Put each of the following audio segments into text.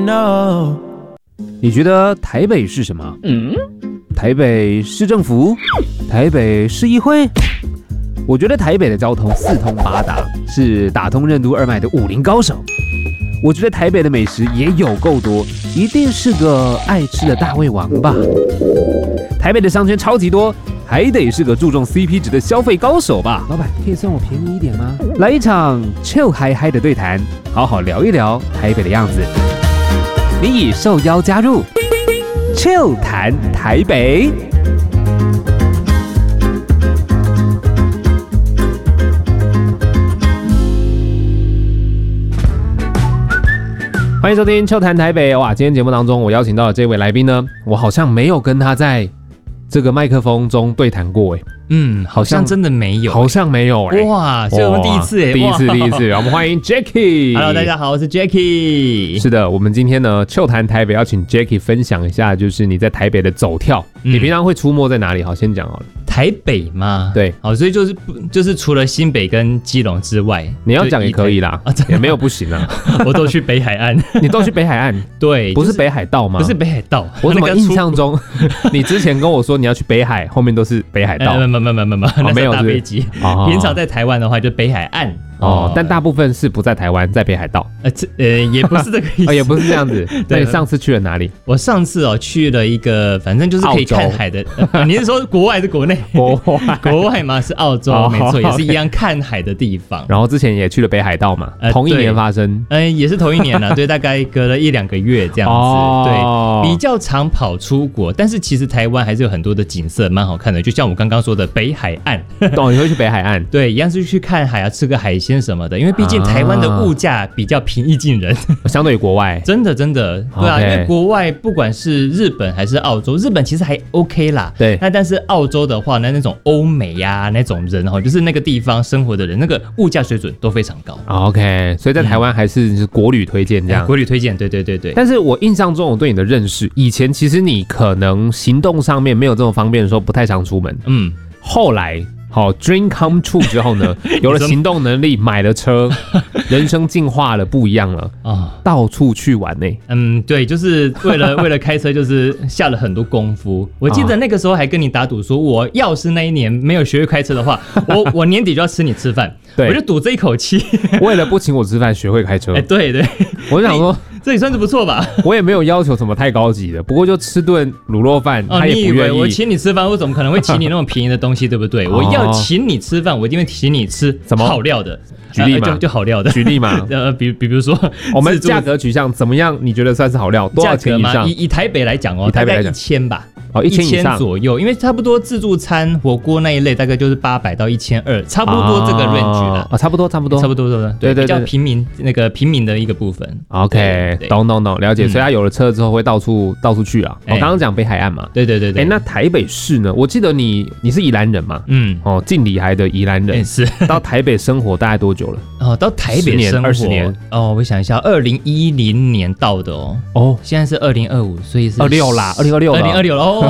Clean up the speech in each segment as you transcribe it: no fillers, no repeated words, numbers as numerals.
你觉得台北是什么？台北市政府？台北市议会？我觉得台北的交通四通八达，是打通任督二脉的武林高手。我觉得台北的美食也有够多，一定是个爱吃的大胃王吧。台北的商圈超级多，还得是个注重 CP 值的消费高手吧。老板，可以算我便宜一点吗？来一场 chill 嗨嗨的对谈，好好聊一聊台北的样子。你已受邀加入 chill 谈台北。欢迎收听秋谈台北。哇，今天节目当中我邀请到的这位来宾呢，我好像没有跟他在这个麦克风中对谈过哎。 好像真的没有， 好像没有哎。 哇，这是我们第一次哎， 第一次，我们欢迎 Jackie。 Hello， 大家好，我是 Jackie。 是的，我们今天呢，秋谈台北要请 Jackie 分享一下，就是你在台北的走跳。你平常会出没在哪里？好，先讲好了。 台北嘛， 对， 好，所以就是除了新北跟基隆之外， 你要讲也可以啦，也没有不行啊。 我都去北海岸， 你都去北海岸？ 对， 不是北海道吗？ 不是北海道， 我怎么印象中，你之前跟我说你要去北海，后面都是北海道。 没有大飞机。平常在台湾的话，就北海岸。 但大部分是不在台湾，在北海道。 也不是这个意思， 也不是这样子。那你上次去了哪里？ 我上次去了一个，反正就是可以看海的。你是说国外还是国内？国外嘛，是澳洲，没错，也是一样看海的地方。 然后之前也去了北海道嘛，同一年发生。 也是同一年啦，对，大概隔了1-2个月这样子。对，比较常跑出国，但是其实台湾还是有很多的景色蛮好看的，就像我刚刚说的北海岸。 你会去北海岸？ 对，一样是去看海啊，吃个海鲜什么的，因为毕竟台湾的物价比较平易近人， 相对于国外， 真的，对啊，因为国外不管是日本还是澳洲，日本其实还 OK 啦， 对， 但是澳洲的话呢，那种欧美呀那种人就是那个地方生活的人，那个物价水准都非常高。 OK， 所以在台湾还是国旅推荐这样， 国旅推荐，对。 但是我印象中，我对你的认识，以前其实你可能行动上面没有这么方便的时候，不太常出门，后来。dream come true 之后呢，有了行动能力，买了车，人生进化了，不一样了到处去玩呢。 对，就是为了开车，就是下了很多功夫。我记得那个时候还跟你打赌说，我要是那一年没有学会开车的话，我年底就要吃你吃饭。对，我就赌这一口气， 为了不请我吃饭，学会开车。 对， 我想说。 这也算是不错吧， 我也没有要求什么太高级的，不过就吃顿卤肉饭，他也不愿意。 你以为我请你吃饭，我怎么可能会请你那种便宜的东西，对不对？我要请你吃饭，我一定会请你吃好料的。 举例嘛， 就好料的。举例嘛， 比如说， 我们价格取向怎么样？你觉得算是好料？多少钱以上？ 以台北来讲大概1000吧。 1000以上左右，因为差不多自助餐、火锅那一类大概就是800到1200，差不多这个 range 啦。 差不多， 对，比较平民的一个部分。 OK， 懂，了解。所以他有了车之后会到处去啊。我刚刚讲北海岸嘛， 对。 那台北市呢？我记得你是宜兰人嘛？近里海的宜兰人， 是。到台北生活大概多久了？ 到台北生活 20年。 我想一下，2010年到的现在是2025，所以是 26啦，2026了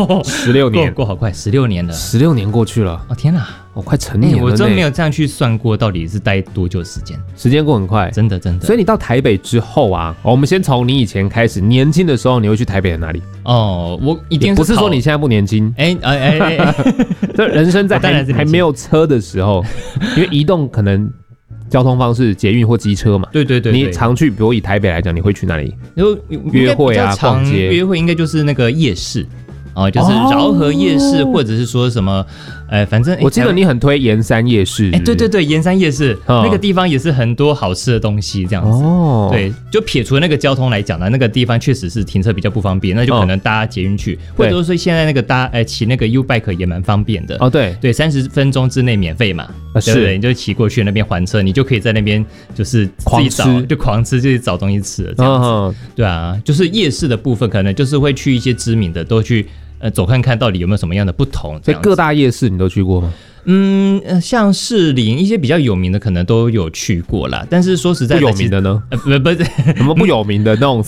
16年过好快，16年了 ，16年过去了。 天哪， 快成年了。 我真没有这样去算过，到底是待多久时间？ 时间过很快， 真的。 所以你到台北之后啊，我们先从你以前开始，年轻的时候你会去台北的哪里？ 我一定不是说你现在不年轻，这人生在还没有车的时候，因为移动可能。交通方式，捷运或机车嘛。对。你常去，比如以台北来讲，你会去哪里？约会啊，逛街。 约会应该就是那个夜市。就是饶河夜市，或者是说什么，反正我记得你很推盐山夜市。 对，盐山夜市那个地方也是很多好吃的东西，这样子。对，就撇除那个交通来讲呢，那个地方确实是停车比较不方便，那就可能搭捷运去，或者说现在那个骑那个 U-Bike 也蛮方便的。对，30分钟之内免费嘛，对不对？你就骑过去那边还车，你就可以在那边就是自己狂吃，自己找东西吃了这样子。对啊，就是夜市的部分，可能就是会去一些知名的，都去。走看看到底有没有什么样的不同。 所以各大夜市你都去过吗？ 像士林一些比较有名的可能都有去过啦，但是说实在的， 不有名的呢？ 不是什么不有名的那种